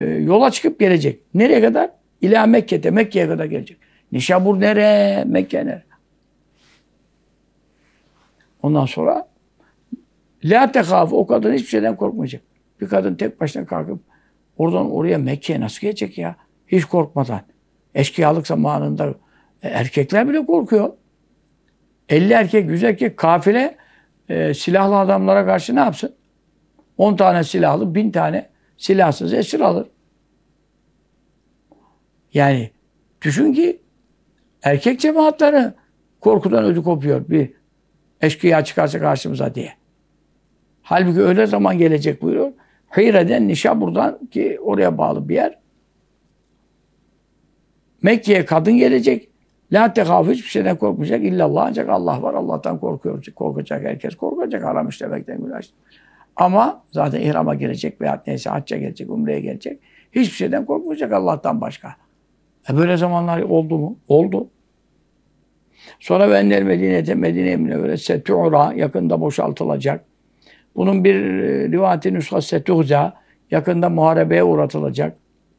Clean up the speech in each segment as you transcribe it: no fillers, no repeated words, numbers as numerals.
yola çıkıp gelecek. Nereye kadar? İlâ Mekke'de. Mekke'ye kadar gelecek. Nişabur nere? Mekke nere? Ondan sonra la tekâfı, o kadın hiçbir şeyden korkmayacak. Bir kadın tek başına kalkıp oradan oraya Mekke'ye nasıl gelecek ya? Hiç korkmadan. Eşkıyalık zamanında erkekler bile korkuyor. 50 erkek, 100 erkek kafile silahlı adamlara karşı ne yapsın? 10 tane silahlı, 1000 tane silahsız esir alır. Yani düşün ki erkek cemaatleri korkudan ödü kopuyor bir eşkıya çıkarsa karşımıza diye. Halbuki öyle zaman gelecek buyuruyor. Hire'den, Nişabur'dan ki oraya bağlı bir yer. Mekke'ye kadın gelecek. La tekâfü, hiçbir şeyden korkmayacak. İllallah, ancak Allah var. Allah'tan korkuyor. Korkacak herkes korkacak. Haram işlemekten günah. Ama zaten ihrama gelecek veya neyse hacca gelecek, umreye gelecek. Hiçbir şeyden korkmayacak Allah'tan başka. Böyle zamanlar oldu mu? Oldu. Sonra benler Medine'ye Münevvere Setûra, yakında boşaltılacak. Bunun bir rivayeti nüshası Setûza, yakında muharebeye uğratılacak.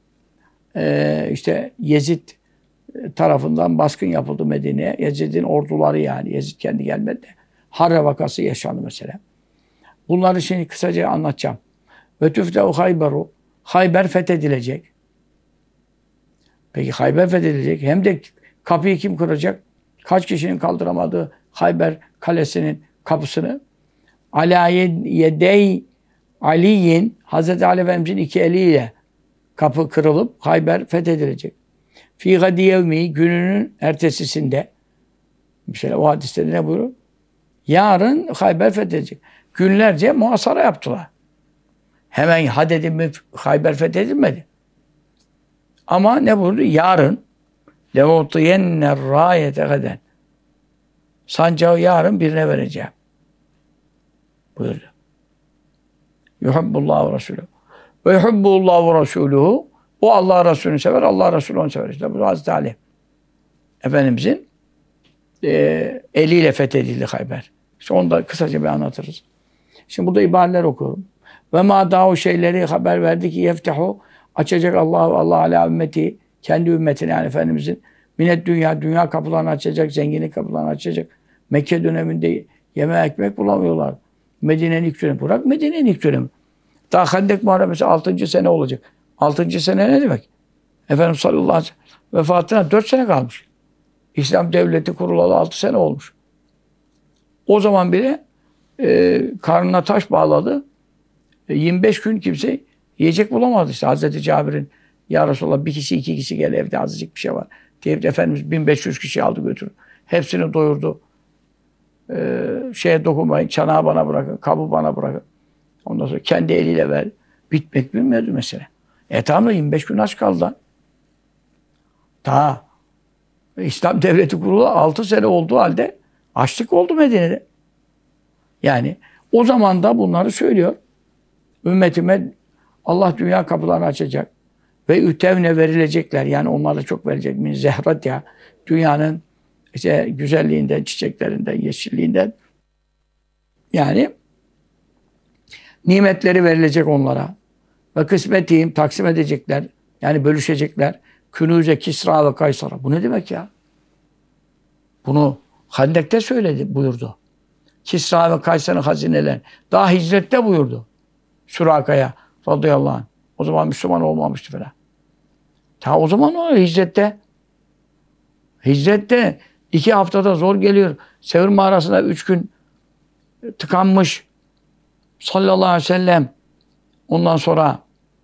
İşte Yezid tarafından baskın yapıldı Medine'ye. Yezid'in orduları yani. Yezid kendi gelmedi de. Harre vakası yaşandı mesela. Bunları şimdi kısaca anlatacağım. Ve tüfte'u Hayberu. Hayber fethedilecek. Peki Hayber fethedilecek. Hem de kapıyı kim kıracak? Kaç kişinin kaldıramadığı Hayber kalesinin kapısını? Alâ yedey Ali'yin, Hazreti Ali Efendimiz'in iki eliyle kapı kırılıp Hayber fethedilecek. Fî gadi yevmi, gününün ertesisinde. Mesela o hadiste ne buyuruyor? Yarın Hayber fethedilecek. Günlerce muhasara yaptılar. Hemen hadedin mi Hayber fethedilmedi. Ama ne buyurdu? Yarın levutiyenne râyete gaden. Sancağı yarın birine vereceğim. Buyurdu. Yuhibbullahu Resulü. Ve yuhibbullahu Resulühü. O Allah Resulü'nü sever, Allah Resulü onu sever. İşte bu Hazreti Ali Efendimizin eliyle fethedildi Hayber. İşte onu da kısaca bir anlatırız. Şimdi burada ibareler okuyorum. Ve ma dahu şeyleri haber verdi ki yeftehu, açacak Allah ala ümmeti, kendi ümmetine yani Efendimizin minet dünya kapılarını açacak, zenginlik kapılarını açacak. Mekke döneminde yeme ekmek bulamıyorlar. Medine'nin ilk dönemi. Bırak Medine'nin ilk dönemi. Daha Hendek Muharebesi 6. sene olacak. 6. sene ne demek? Efendimiz sallallahu aleyhi ve sellem vefatına 4 sene kalmış. İslam devleti kurulalı 6 sene olmuş. O zaman bile karnına taş bağladı. 25 gün kimse yiyecek bulamadı. İşte Hazreti Cabir'in ya Resulallah bir kişi 2 kişi gel evde azıcık bir şey var. Diye Efendimiz 1500 kişi aldı götürdü. Hepsini doyurdu. Şeye dokunmayın, çanağı bana bırakın, kabı bana bırakın. Ondan sonra kendi eliyle ver. Bitmek bilmiyordu mesela. Tamam da 25 gün aç kaldı lan. Daha İslam devleti kurulu 6 sene olduğu halde açlık oldu Medine'de. Yani o zaman da bunları söylüyor. Ümmetime Allah dünya kapılarını açacak. Ve ütevne verilecekler. Yani onlara çok verecek. Min zehrat ya. Dünyanın işte güzelliğinden, çiçeklerinden, yeşilliğinden. Yani nimetleri verilecek onlara. Ve kısmetiyim taksim edecekler. Yani bölüşecekler. Künûze Kisra ve Kaysar'a. Bu ne demek ya? Bunu Hendek'te söyledi, buyurdu. Kisra ve Kaysar'ın hazineleri. Daha hicrette buyurdu. Süraka'ya radıyallahu anh. O zaman Müslüman olmamıştı falan. Ta o zaman o hicrette. Hicrette 2 haftada zor geliyor. Sevr mağarasında 3 gün tıkanmış. Sallallahu aleyhi ve sellem. Ondan sonra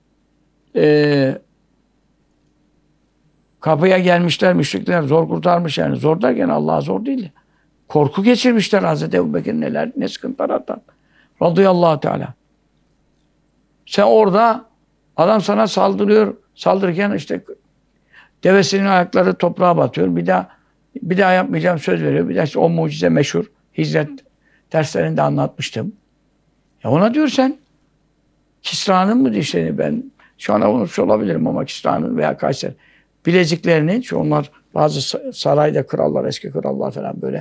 kapıya gelmişler müşrikler. Zor kurtarmış yani. Zor derken Allah'a zor değil. Korku geçirmişler Hazreti Ebubekir ne sıkıntılar atan. Radıyallahu teala. Sen orada adam sana saldırıyor. Saldırırken işte devesinin ayakları toprağa batıyor. Bir daha yapmayacağım söz veriyor. Bir daha işte o mucize meşhur. Hicret derslerinde anlatmıştım. Ya ona diyor sen Kisra'nın mı dişlerini ben şu an unutmuş olabilirim ama Kisra'nın veya Kayser bileziklerini şu onlar bazı sarayda krallar eski krallar falan böyle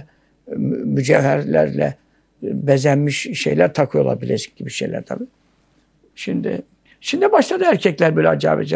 mücevherlerle bezenmiş şeyler takıyorlar bilezik gibi şeyler tabii. Şimdi Şimdi başladı erkekler böyle acayip acayip